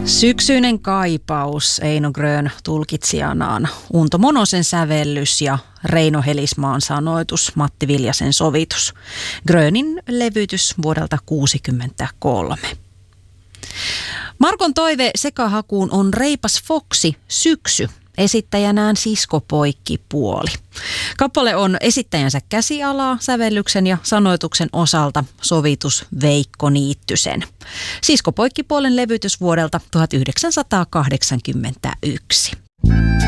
Syksyinen kaipaus, Eino Grön tulkitsijanaan, Unto Monosen sävellys ja Reino Helismaan sanoitus, Matti Viljasen sovitus. Grönin levytys vuodelta 1963. Markon toive sekahakuun on Reipas Foksi Syksy, esittäjänään siskopoikkipuoli. Kappale on esittäjänsä käsialaa sävellyksen ja sanoituksen osalta, sovitus Veikko Niittysen. Siskopoikkipuolen levytys vuodelta 1981.